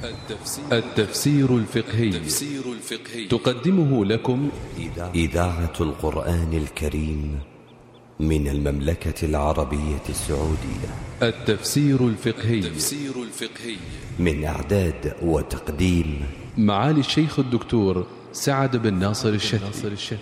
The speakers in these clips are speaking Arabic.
التفسير الفقهي تقدمه لكم إذاعة القرآن الكريم من المملكة العربية السعودية. التفسير الفقهي من إعداد وتقديم معالي الشيخ الدكتور سعد بن ناصر الشتري.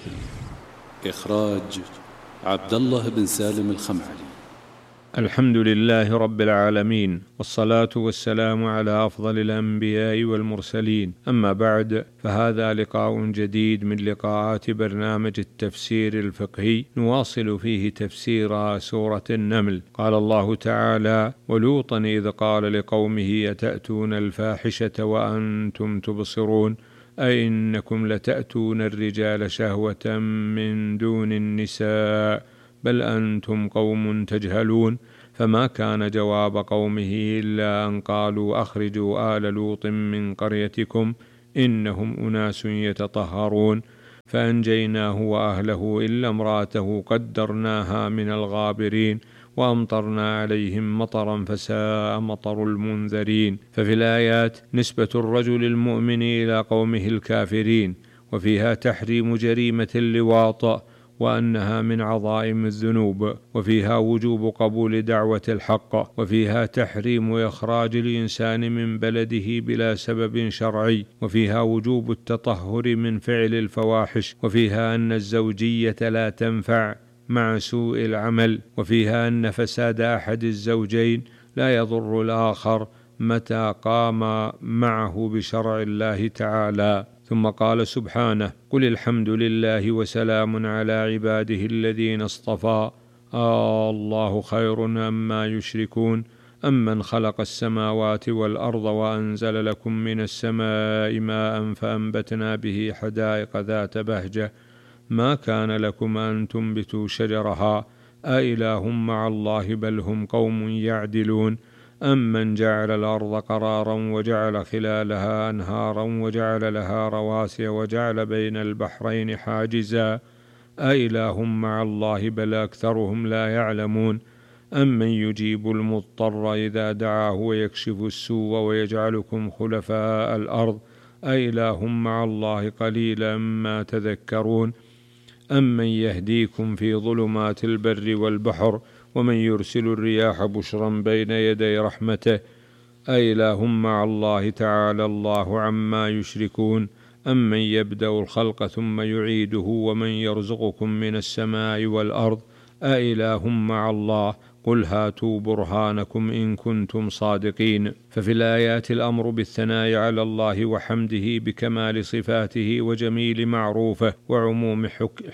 إخراج عبد الله بن سالم الخمعلي. الحمد لله رب العالمين، والصلاة والسلام على أفضل الأنبياء والمرسلين، أما بعد، فهذا لقاء جديد من لقاءات برنامج التفسير الفقهي، نواصل فيه تفسير سورة النمل. قال الله تعالى: ولوطا إذ قال لقومه أتأتون الفاحشة وأنتم تبصرون أئنكم لتأتون الرجال شهوة من دون النساء بل أنتم قوم تجهلون. فما كان جواب قومه إلا أن قالوا أخرجوا آل لوط من قريتكم إنهم أناس يتطهرون. فأنجيناه وأهله إلا امرأته قدرناها من الغابرين وأمطرنا عليهم مطرا فساء مطر المنذرين. ففي الآيات نسبة الرجل المؤمن إلى قومه الكافرين، وفيها تحريم جريمة اللواط وأنها من عظائم الذنوب، وفيها وجوب قبول دعوة الحق، وفيها تحريم إخراج الإنسان من بلده بلا سبب شرعي، وفيها وجوب التطهر من فعل الفواحش، وفيها أن الزوجية لا تنفع مع سوء العمل، وفيها أن فساد أحد الزوجين لا يضر الآخر متى قام معه بشرع الله تعالى. ثم قال سبحانه: قل الحمد لله وسلام على عباده الذين اصطفى الله خير أما يشركون أمن خلق السماوات والأرض وأنزل لكم من السماء ماء فأنبتنا به حدائق ذات بهجة ما كان لكم أن تنبتوا شجرها أإله مع الله بل هم قوم يعدلون أمن جعل الأرض قرارا وجعل خلالها أنهارا وجعل لها رواسي وجعل بين البحرين حاجزا أإله مع الله بل أكثرهم لا يعلمون أمن يجيب المضطر إذا دعاه ويكشف السوء ويجعلكم خلفاء الأرض أإله مع الله قليلا ما تذكرون أمن يهديكم في ظلمات البر والبحر ومن يرسل الرياح بشرا بين يدي رحمته أإله مع الله تعالى الله عما يشركون أمن يبدأ الخلق ثم يعيده ومن يرزقكم من السماء والأرض أإله مع الله قل هاتوا برهانكم إن كنتم صادقين. ففي الآيات الأمر بالثناء على الله وحمده بكمال صفاته وجميل معروفه وعموم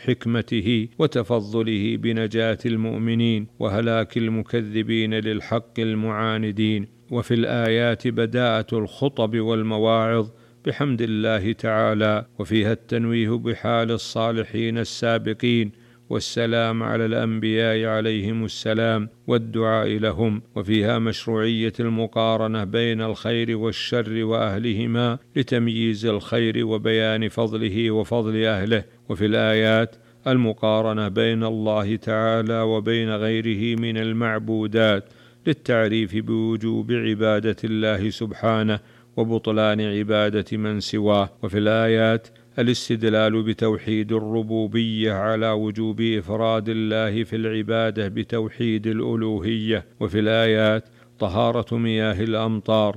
حكمته وتفضله بنجاة المؤمنين وهلاك المكذبين للحق المعاندين. وفي الآيات بداءة الخطب والمواعظ بحمد الله تعالى، وفيها التنويه بحال الصالحين السابقين والسلام على الأنبياء عليهم السلام والدعاء لهم، وفيها مشروعية المقارنة بين الخير والشر وأهلهما لتمييز الخير وبيان فضله وفضل أهله. وفي الآيات المقارنة بين الله تعالى وبين غيره من المعبودات للتعريف بوجوب عبادة الله سبحانه وبطلان عبادة من سواه. وفي الآيات الاستدلال بتوحيد الربوبية على وجوب إفراد الله في العبادة بتوحيد الألوهية. وفي الآيات طهارة مياه الأمطار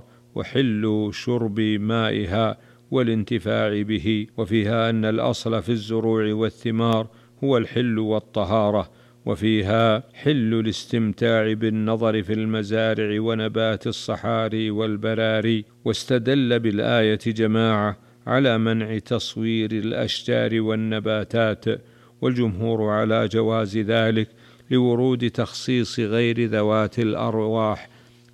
وحل شرب مائها والانتفاع به، وفيها أن الأصل في الزروع والثمار هو الحل والطهارة، وفيها حل الاستمتاع بالنظر في المزارع ونبات الصحاري والبراري. واستدل بالآية جماعة على منع تصوير الأشجار والنباتات، والجمهور على جواز ذلك لورود تخصيص غير ذوات الأرواح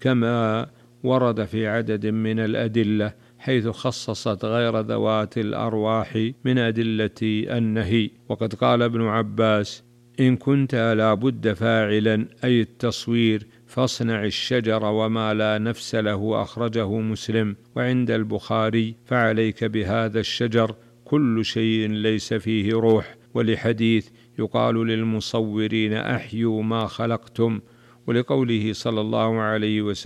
كما ورد في عدد من الأدلة حيث خصصت غير ذوات الأرواح من أدلة النهي. وقد قال ابن عباس: إن كنت لا بد فاعلا أي التصوير فاصنع الشجر وما لا نفس له أخرجه مسلم. وعند البخاري: فعليك بهذا الشجر كل شيء ليس فيه روح. ولحديث يقال للمصورين أحيوا ما خلقتم. ولقوله صلى الله عليه وسلم: